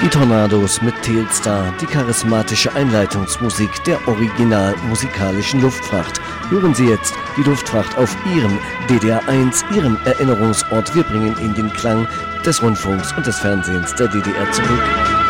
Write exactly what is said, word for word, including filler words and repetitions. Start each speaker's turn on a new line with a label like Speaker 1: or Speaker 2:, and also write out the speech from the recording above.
Speaker 1: Die Tornados mit Telstar, die charismatische Einleitungsmusik der original musikalischen Luftfracht. Hören Sie jetzt die Luftfracht auf Ihrem D D R eins, Ihrem Erinnerungsort. Wir bringen Ihnen den Klang des Rundfunks und des Fernsehens der D D R zurück.